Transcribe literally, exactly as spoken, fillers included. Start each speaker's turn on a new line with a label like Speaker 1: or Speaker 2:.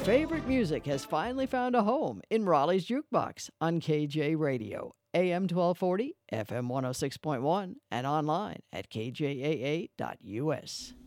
Speaker 1: favorite music has finally found a home in Raleigh's Jukebox on K J Radio, A M twelve forty, F M one oh six point one, and online at k j a a dot u s.